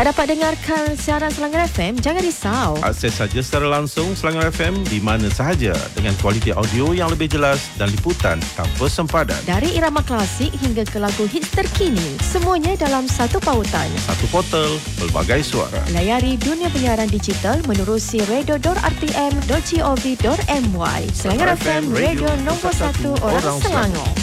Dapat dengarkan siaran Selangor FM, jangan risau. Akses saja secara langsung Selangor FM di mana sahaja dengan kualiti audio yang lebih jelas dan liputan tanpa sempadan. Dari irama klasik hingga ke lagu hits terkini, semuanya dalam satu pautan. Satu portal, pelbagai suara. Layari dunia penyiaran digital menerusi radio.rtm.gov.my. Selangor FM, radio nombor 1 orang Selangor.